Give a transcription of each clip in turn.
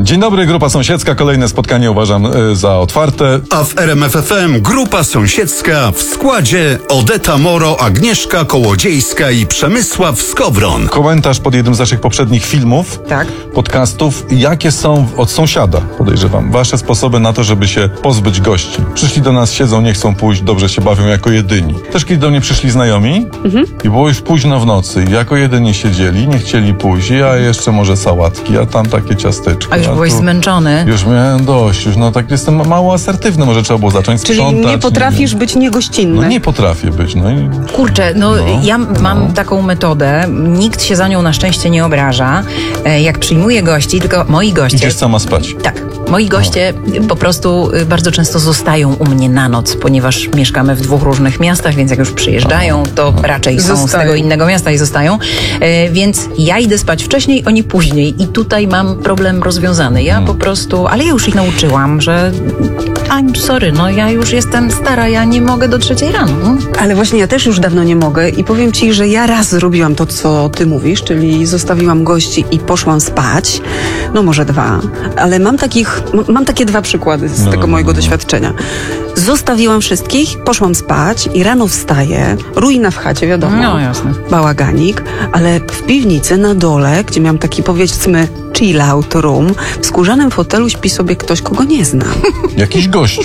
Dzień dobry, Grupa Sąsiedzka. Kolejne spotkanie uważam za otwarte. A w RMF FM Grupa Sąsiedzka w składzie Odeta Moro, Agnieszka Kołodziejska i Przemysław Skowron. Komentarz pod jednym z naszych poprzednich filmów, podcastów. Jakie są od sąsiada, podejrzewam, wasze sposoby na to, żeby się pozbyć gości? Przyszli do nas, siedzą, nie chcą pójść, dobrze się bawią jako jedyni. Też kiedy do mnie przyszli znajomi i było już późno w nocy i jako jedyni siedzieli, nie chcieli pójść, a jeszcze może sałatki, a tam takie ciasteczki. A już byłeś zmęczony. Już miałem dość, już tak jestem mało asertywny, może trzeba było zacząć sprzątać. Czyli nie potrafisz być niegościnny. No nie potrafię być, Kurczę, ja mam taką metodę, nikt się za nią na szczęście nie obraża, jak przyjmuję gości, tylko moi goście... Idziesz sama spać. Tak, moi goście po prostu bardzo często zostają u mnie na noc, ponieważ mieszkamy w dwóch różnych miastach, więc jak już przyjeżdżają, to raczej są z tego innego miasta i zostają, więc ja idę spać wcześniej, oni później i tutaj mam problem rozwiązany. Ja po prostu, ale ja już ich nauczyłam, że I'm sorry, ja już jestem stara, ja nie mogę do 3 rano. Ale właśnie ja też już dawno nie mogę i powiem ci, że ja raz zrobiłam to, co ty mówisz, czyli zostawiłam gości i poszłam spać, może 2, ale mam takie 2 przykłady z tego mojego doświadczenia. Zostawiłam wszystkich, poszłam spać i rano wstaję, ruina w chacie, wiadomo, jasne. Bałaganik, ale w piwnicy na dole, gdzie miałam taki, powiedzmy, chill out room, w skórzanym fotelu śpi sobie ktoś, kogo nie znam. Jakiś gościu.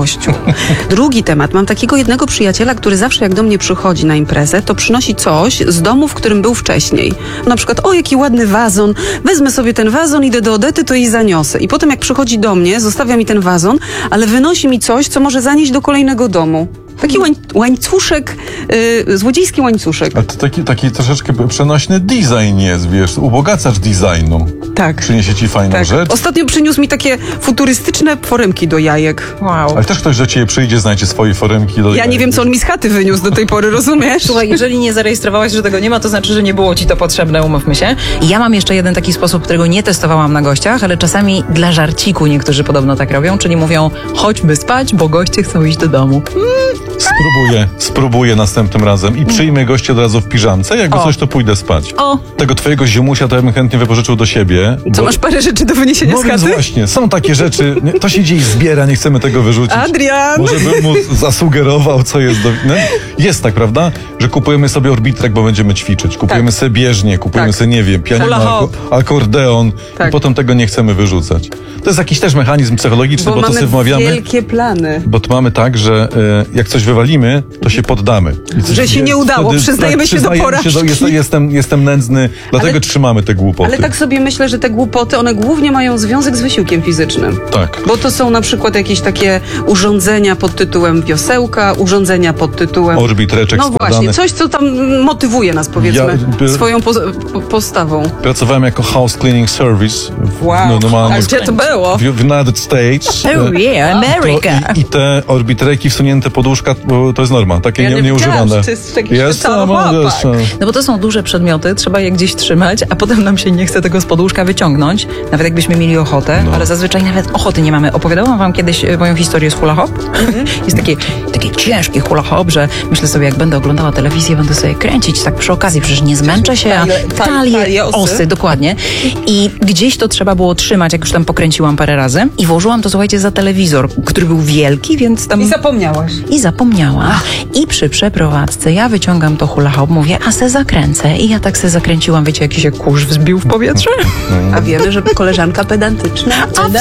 Drugi temat. Mam takiego jednego przyjaciela, który zawsze jak do mnie przychodzi na imprezę, to przynosi coś z domu, w którym był wcześniej. Na przykład, jaki ładny wazon, wezmę sobie ten wazon, idę do Odety, to jej zaniosę. I potem jak przychodzi do mnie, zostawia mi ten wazon, ale wynosi mi coś, co może zanieść do kolejnego domu. Taki łańcuszek, złodziejski łańcuszek. A to taki troszeczkę przenośny design jest, wiesz, ubogacacz designu. Tak. Przyniesie ci fajną rzecz. Ostatnio przyniósł mi takie futurystyczne foremki do jajek. Wow. Ale też ktoś do ciebie przyjdzie, znajdzie swoje foremki do jajek. Ja nie wiem, co on mi z chaty wyniósł do tej pory, rozumiesz? Słuchaj, jeżeli nie zarejestrowałaś, że tego nie ma, to znaczy, że nie było ci to potrzebne, umówmy się. I ja mam jeszcze jeden taki sposób, którego nie testowałam na gościach, ale czasami dla żarciku niektórzy podobno tak robią, czyli mówią, chodźmy spać, bo goście chcą iść do domu. Spróbuję następnym razem i przyjmę goście od razu w piżamce. Jakby coś, to pójdę spać. Tego twojego ziomusia to ja bym chętnie wypożyczył do siebie. Co, masz parę rzeczy do wyniesienia z chaty? Więc właśnie, są takie rzeczy, to się dzieje, zbiera, nie chcemy tego wyrzucić. Adrian! Może bym mu zasugerował, co jest do... Jest tak, prawda? Że kupujemy sobie orbitrek, bo będziemy ćwiczyć. Kupujemy sobie bieżnię, kupujemy sobie, nie wiem, pianino, akordeon i potem tego nie chcemy wyrzucać. To jest jakiś też mechanizm psychologiczny, bo to sobie wmawiamy. Wielkie plany. Bo to mamy tak, że jak coś wywalimy, to się poddamy. Że się nie udało, przyznajemy się do porażki. Jestem nędzny, dlatego trzymamy te głupoty. Ale tak sobie myślę, że te głupoty, one głównie mają związek z wysiłkiem fizycznym. Tak. Bo to są na przykład jakieś takie urządzenia pod tytułem wiosełka, urządzenia pod tytułem... Orbitreczek właśnie, coś, co tam motywuje nas, powiedzmy, swoją postawą. Pracowałem jako house cleaning service. A gdzie to było? W United States. America. I te orbitreki wsunięte pod łóżka, to jest norma, takie nieużywane. To jest jakiś chłopak. Bo to są duże przedmioty, trzeba je gdzieś trzymać, a potem nam się nie chce tego z podłóżka wyciągnąć, nawet jakbyśmy mieli ochotę, ale zazwyczaj nawet ochoty nie mamy. Opowiadałam wam kiedyś moją historię z hula hop. Jest taki ciężki hula hop, że myślę sobie, jak będę oglądała telewizję, będę sobie kręcić tak przy okazji, przecież nie zmęczę się, a talie, osy, dokładnie. I gdzieś to trzeba było trzymać, jak już tam pokręciłam parę razy i włożyłam to, słuchajcie, za telewizor, który był wielki, więc tam... I zapomniałam. I przy przeprowadzce ja wyciągam to hula hop, mówię, a se zakręcę. I ja tak se zakręciłam, wiecie, jakiś się kurz wzbił w powietrze. A wiemy, że koleżanka pedantyczna.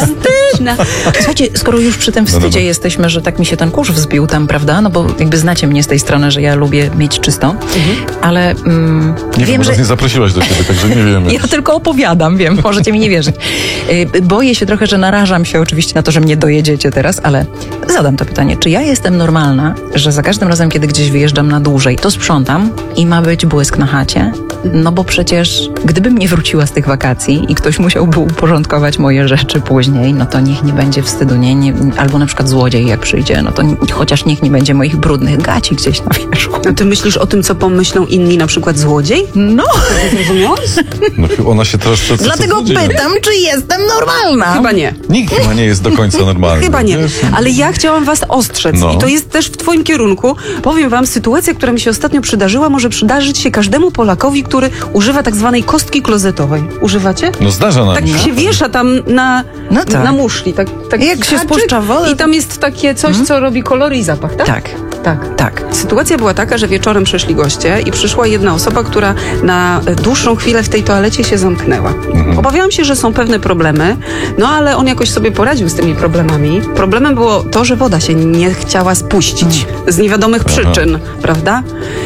Słuchajcie, skoro już przy tym wstydzie jesteśmy, że tak mi się ten kurz wzbił tam, prawda? No bo jakby znacie mnie z tej strony, że ja lubię mieć czysto, ale nie wiem, że... nie zaprosiłaś do siebie, także nie wiem. Ja tylko opowiadam, wiem, możecie mi nie wierzyć. Boję się trochę, że narażam się oczywiście na to, że mnie dojedziecie teraz, ale zadam to pytanie, czy ja jestem normalna, że za każdym razem, kiedy gdzieś wyjeżdżam na dłużej, to sprzątam i ma być błysk na chacie? No bo przecież gdybym nie wróciła z tych wakacji i ktoś musiałby uporządkować moje rzeczy później, no to niech nie będzie wstydu, nie? Albo na przykład złodziej jak przyjdzie, no to chociaż niech nie będzie moich brudnych gaci gdzieś na wierzchu. A ty myślisz o tym, co pomyślą inni, na przykład złodziej? No, Zrozumiałaś? No, ona się teraz przed dlatego pytam, czy jestem normalna. Chyba nie. Nikt chyba nie jest do końca normalny. Chyba nie, wiesz? ale ja chciałam was ostrzec No. i to jest też w twoim kierunku. Powiem wam, sytuacja, która mi się ostatnio przydarzyła, może przydarzyć się każdemu Polakowi, który używa tak zwanej kostki klozetowej. Używacie? No zdarza nam Tak się. się wiesza tam na muszli. Tak Jak się haczyk spuszcza wodę. I tam jest takie coś, co robi kolory i zapach, tak? Tak. Tak. Sytuacja była taka, że wieczorem przyszli goście i przyszła jedna osoba, która na dłuższą chwilę w tej toalecie się zamknęła. Obawiałam się, że są pewne problemy, no ale on jakoś sobie poradził z tymi problemami. Problemem było to, że woda się nie chciała spuścić z niewiadomych przyczyn, prawda?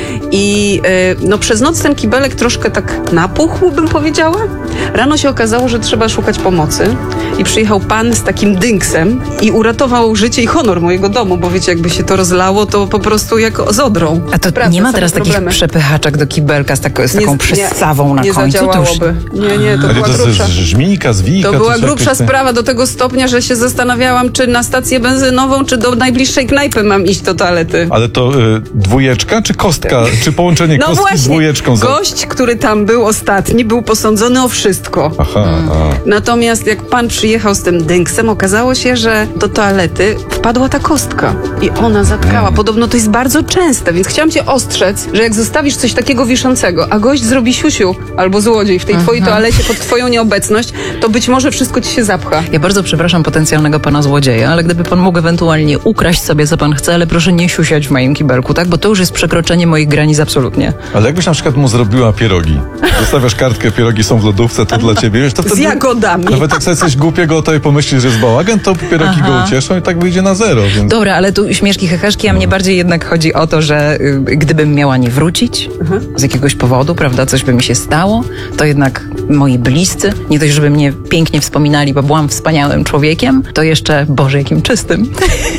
I no przez noc ten kibelek troszkę tak napuchł, bym powiedziała. Rano się okazało, że trzeba szukać pomocy i przyjechał pan z takim dynksem i uratował życie i honor mojego domu, bo wiecie, jakby się to rozlało, to po prostu jak z odrą. A to Prawda, nie ma same teraz takich problemy. przepychaczek do kibelka z taką przystawą na nie końcu? To już... zadziałałoby. Nie, to Ale była to grubsza. jest żmijka, zwijka. To była coś grubsza jakieś te- sprawa do tego stopnia, że się zastanawiałam, czy na stację benzynową, czy do najbliższej knajpy mam iść do toalety. Ale to dwójeczka czy kostka? Czy połączenie No kostki z właśnie, dwójeczką? gość, który tam był ostatni, był posądzony o wszystko. Aha, Natomiast jak pan przyjechał z tym dynksem, okazało się, że do toalety wpadła ta kostka i ona zatkała. Podobno to jest bardzo częste, więc chciałam cię ostrzec, że jak zostawisz coś takiego wiszącego, a gość zrobi siusiu albo złodziej w tej twojej toalecie pod twoją nieobecność, to być może wszystko ci się zapcha. Ja bardzo przepraszam potencjalnego pana złodzieja, ale gdyby pan mógł ewentualnie ukraść sobie, co pan chce, ale proszę nie siusiać w moim kibelku, tak? Bo to już jest przekroczenie moich granic absolutnie. Ale jakbyś na przykład mu zrobiła pierogi, zostawiasz kartkę, pierogi są w lodówce, to dla ciebie, wiesz, to wtedy... Z jagodami. Nawet jak sobie coś głupiego o tobie pomyślisz, że jest bałagan, to pierogi go ucieszą i tak wyjdzie na zero, więc... Dobra, ale tu śmieszki, heheszki, a mnie bardziej jednak chodzi o to, że gdybym miała nie wrócić z jakiegoś powodu, prawda, coś by mi się stało, to jednak moi bliscy, nie dość, żeby mnie pięknie wspominali, bo byłam wspaniałym człowiekiem, to jeszcze, Boże, jakim czystym.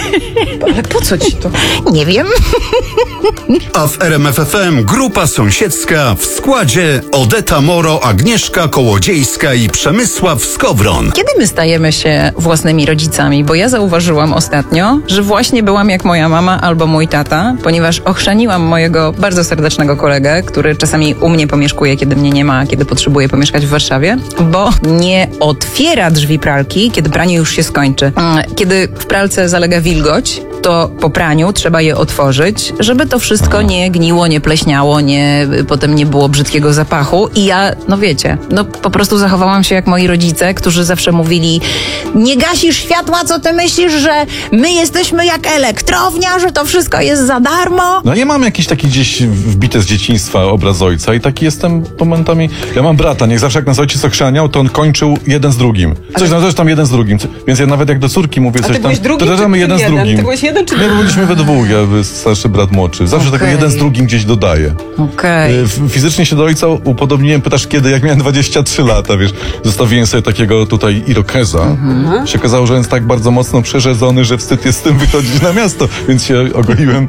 Ale po co ci to? Nie wiem. A w RMF FM grupa sąsiedzka w składzie Odeta Moro, Agnieszka Kołodziejska i Przemysław Skowron. Kiedy my stajemy się własnymi rodzicami? Bo ja zauważyłam ostatnio, że właśnie byłam jak moja mama albo mój tata, ponieważ ochrzaniłam mojego bardzo serdecznego kolegę, który czasami u mnie pomieszkuje, kiedy mnie nie ma, a kiedy potrzebuje pomieszkać w Warszawie, bo nie otwiera drzwi pralki, kiedy pranie już się skończy. Kiedy w pralce zalega wilgoć, to po praniu trzeba je otworzyć, żeby to wszystko nie gniło, nie pleśniało, potem nie było brzydkiego zapachu. I ja, no wiecie, po prostu zachowałam się jak moi rodzice, którzy zawsze mówili: nie gasisz światła, co ty myślisz, że my jesteśmy jak elektrownia, że to wszystko jest za darmo? No ja mam jakiś taki gdzieś wbite z dzieciństwa obraz ojca i taki jestem momentami... Ja mam brata, niech zawsze jak nas ojciec ochrzaniał, to on kończył jeden z drugim. Coś tam też tam jeden z drugim. Więc ja nawet jak do córki mówię A coś ty tam, byłeś drugi, to też czy mamy ty jeden z jeden? drugim. Ty byłeś jeden, czy Nie, bo byliśmy we dwóch, ja starszy brat młodszy. Zawsze tak Okej. jeden z drugim gdzieś dodaje. Okej. Fizycznie się do ojca upodobniłem, pytasz kiedy, jak miałem 23 lata, wiesz. Zostawiłem sobie takiego tutaj irokeza. Się okazało, że jest tak bardzo mocno przerzedzony, że wstyd jest z tym wychodzić na miasto, więc się ogoliłem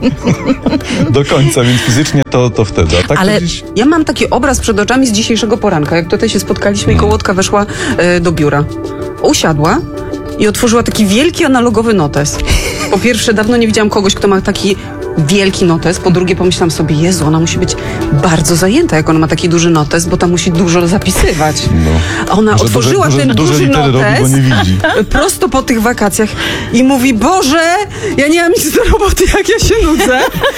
do końca, więc fizycznie to wtedy. A tak Ale- to gdzieś... Ja mam taki obraz przed oczami z dzisiejszego poranka, jak tutaj się spotkaliśmy i Kołotka weszła do biura. Usiadła i otworzyła taki wielki analogowy notes. Po pierwsze, dawno nie widziałam kogoś, kto ma taki wielki notes. Po drugie, pomyślałam sobie, Jezu, ona musi być bardzo zajęta, jak ona ma taki duży notes, bo tam musi dużo zapisywać. A ona Że otworzyła ten duże duży litery robi, notes bo nie widzi. prosto po tych wakacjach i mówi: Boże, ja nie mam nic do roboty, jak ja się nudzę.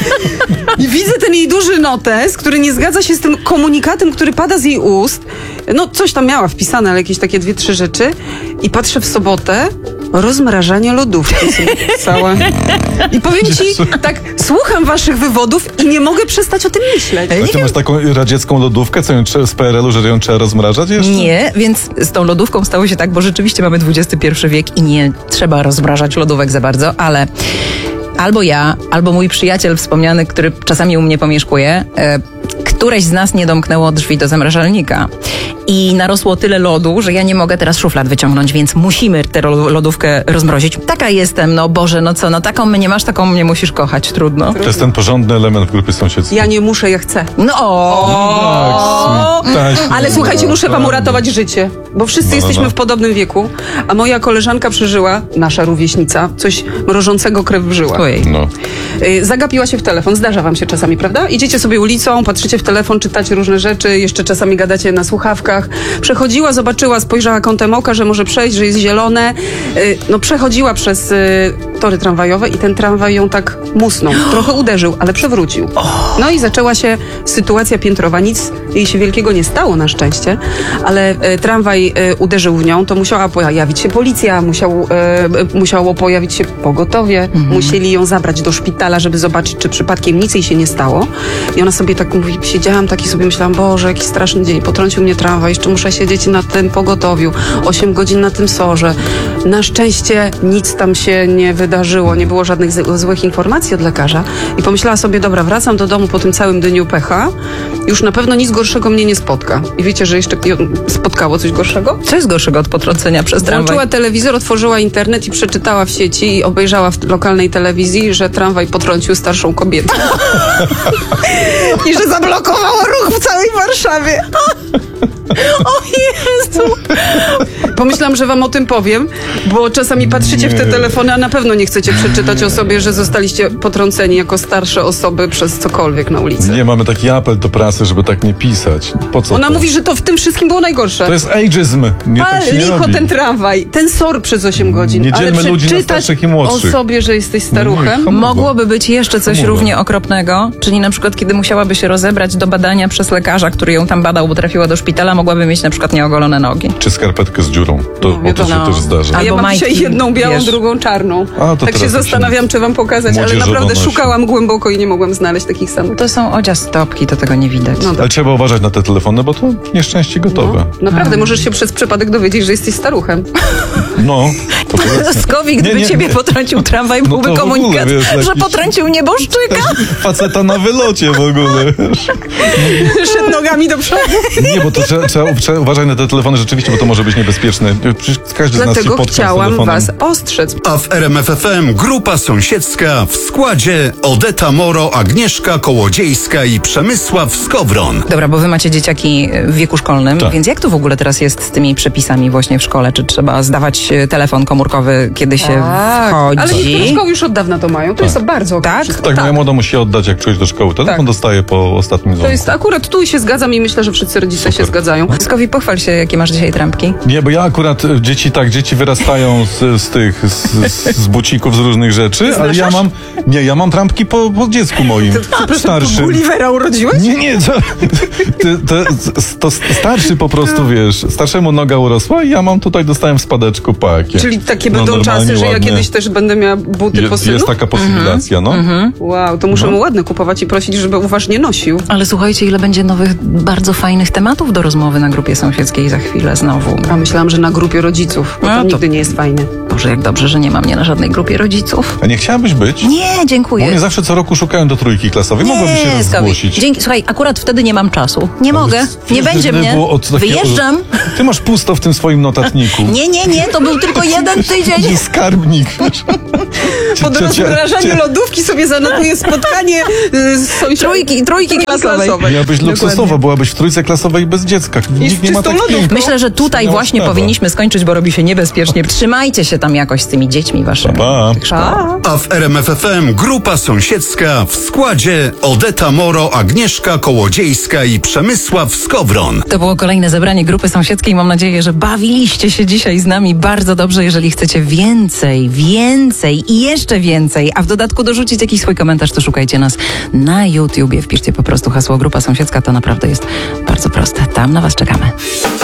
I widzę ten jej duży notes, który nie zgadza się z tym komunikatem, który pada z jej ust. No, coś tam miała wpisane, ale jakieś takie 2-3 rzeczy. I patrzę w sobotę, rozmrażanie lodówki sobie pisała. I powiem ci, tak, słucham waszych wywodów i nie mogę przestać o tym myśleć. A ty masz taką radziecką lodówkę, co ją z PRL-u, że ją trzeba rozmrażać jeszcze? Nie, więc z tą lodówką stało się tak, bo rzeczywiście mamy XXI wiek i nie trzeba rozmrażać lodówek za bardzo, ale albo ja, albo mój przyjaciel wspomniany, który czasami u mnie pomieszkuje, któreś z nas nie domknęło drzwi do zamrażalnika. I narosło tyle lodu, że ja nie mogę teraz szuflad wyciągnąć, więc musimy tę lodówkę rozmrozić. Taka jestem, no Boże, no co, no taką mnie masz, taką mnie musisz kochać, trudno. To jest ten porządny element w grupie sąsiedzkiej. Ja nie muszę, ja chcę. No Ale słuchajcie, muszę wam uratować życie, bo wszyscy jesteśmy w podobnym wieku, a moja koleżanka przeżyła, nasza rówieśnica, coś mrożącego krew w żyłach. Ojej. No. Zagapiła się w telefon, zdarza wam się czasami, prawda? Idziecie sobie ulicą, patrzycie w telefon, czytacie różne rzeczy, jeszcze czasami gadacie na słuchawkach. Przechodziła, zobaczyła, spojrzała kątem oka, że może przejść, że jest zielone. No przechodziła przez tory tramwajowe i ten tramwaj ją tak musnął. Trochę uderzył, ale przewrócił. No i zaczęła się sytuacja piętrowa. Nic jej się wielkiego nie stało na szczęście, ale tramwaj uderzył w nią, to musiała pojawić się policja, musiało pojawić się pogotowie, musieli ją zabrać do szpitala, żeby zobaczyć, czy przypadkiem nic jej się nie stało. I ona sobie tak mówi, siedziałam tak i sobie myślałam, Boże, jaki straszny dzień, potrącił mnie tramwaj, jeszcze muszę siedzieć na tym pogotowiu, 8 godzin na tym sorze. Na szczęście nic tam się nie wydarzyło, nie było żadnych złych informacji od lekarza i pomyślała sobie, dobra, wracam do domu po tym całym dniu pecha, już na pewno nic gorszego mnie nie spotka. I wiecie, że jeszcze spotkało coś gorszego? Co jest gorszego od potrącenia przez tramwaj? Włączyła telewizor, otworzyła internet i przeczytała w sieci i obejrzała w lokalnej telewizji, że tramwaj potrącił starszą kobietę. I że zablokowało ruch w całej Warszawie. O Jezu! Pomyślałam, że wam o tym powiem, bo czasami patrzycie w te telefony, a na pewno nie chcecie przeczytać o sobie, że zostaliście potrąceni jako starsze osoby przez cokolwiek na ulicy. Nie, mamy taki apel do prasy, żeby tak nie pisać. Po co Ona to? mówi, że to w tym wszystkim było najgorsze. To jest ageism. Nie, tak Ale się nie licho robi. ten tramwaj, ten SOR przez 8 godzin. Nie dzielmy ale ludzi na przeczytać starszych i młodszych. o sobie, że jesteś Nie, staruchem. Mogłoby być jeszcze coś Hamowa. równie okropnego, czyli na przykład kiedy musiałaby się rozebrać do badania przez lekarza, który ją tam badał, bo trafiła do szpitala, mogłaby mieć na przykład nieogolone nogi. Czy skarpetkę z dziurą. Bo to się też zdarza. A ja Albo mam majtki, dzisiaj jedną białą, wiesz. drugą czarną. A, to Tak się teraz zastanawiam, czy wam pokazać, ale młodzieżowo naprawdę nosi. szukałam głęboko i nie mogłam znaleźć takich samych. To są stopki, to tego nie widać. No Ale trzeba uważać na te telefony, bo to nieszczęście gotowe. Naprawdę, możesz się przez przypadek dowiedzieć, że jesteś staruchem. No. To powiedzmy. Skowi, gdyby Nie. ciebie potrącił tramwaj, No byłby to w ogóle, komunikat, wiesz, że jakiś- potrącił nieboszczyka. Faceta na wylocie w ogóle. Szedł nogami do przodu. Nie, bo to trzeba uważać na te telefony rzeczywiście, bo to może być niebezpieczne. Przecież każdy z nas się Dlatego potka z chciałam telefonem. was ostrzec. A w RMFFM grupa sąsiedzka w składzie Odeta Moro, Agnieszka Kołodziejska i Przemysław Skowron. Dobra, bo wy macie dzieciaki w wieku szkolnym, Tak. więc jak to w ogóle teraz jest z tymi przepisami właśnie w szkole? Czy trzeba zdawać telefon komórkowy, kiedy się wchodzi? Ale niektóre szkoły już od dawna to mają. To jest bardzo Tak? wszystko. Tak, moja młoda musi oddać, jak przyjść do szkoły. Telefon dostaje po ostatnim To dzwonku. jest akurat tu się zgadzam i myślę, że wszyscy rodzice się zgadzają. Skowi, pochwal się, jakie masz dzisiaj trampki. Nie, bo ja akurat dzieci wyrastają z bucików, z różnych rzeczy, ale ja mam trampki po dziecku moim. Starszym. Gullivera urodziłeś? Nie, to starszy po prostu, wiesz, starszemu noga urosła i ja mam tutaj, dostałem w spadeczku pakie. Czyli takie No, będą normalnie, czasy, że ja ładnie. kiedyś też będę miała buty po synu? Jest taka posibilacja, no. Wow, to muszę mu ładne kupować i prosić, żeby uważnie nosił. Ale słuchajcie, ile będzie nowych, bardzo fajnych tematów do rozmowy na grupie sąsiedzkiej za chwilę znowu. A myślałam, że na grupie rodziców, bo No to to- nigdy nie jest fajne. Boże, jak dobrze, że nie ma mnie na żadnej grupie rodziców. A nie chciałabyś być? Nie, Bo dziękuję. mnie zawsze co roku szukają do trójki klasowej. Mogłabyś się raz Skowi. zgłosić. Dzięki, słuchaj, akurat wtedy nie mam czasu. Nie mogę, nie będzie Gdyby mnie. było od takiego- Wyjeżdżam. Ty masz pusto w tym swoim notatniku. Nie, to był tylko jeden tydzień. Nie skarbnik. Po rozmrażaniu lodówki sobie zanotuję spotkanie z sąsiadami. Trójki klasowej. Miałabyś luksusowo, byłabyś w trójce klasowej bez dziecka. Nikt nie ma czystą tak lodówką. pięknie. Myślę, że tutaj Wspaniała właśnie sprawa. powinniśmy skończyć, bo robi się niebezpiecznie. Trzymajcie się tam jakoś z tymi dziećmi waszymi. Pa. w tych szkołach. A w RMFFM grupa sąsiedzka w składzie Odeta Moro, Agnieszka Kołodziejska i Przemysław Skowron. To było kolejne zebranie grupy sąsiedzkiej. Mam nadzieję, że bawiliście się dzisiaj z nami bardzo dobrze. Jeżeli chcecie więcej i jeszcze więcej, a w dodatku dorzucić jakiś swój komentarz, to szukajcie nas na YouTubie. Wpiszcie po prostu hasło Grupa Sąsiedzka. To naprawdę jest bardzo proste. Tam na was czekamy.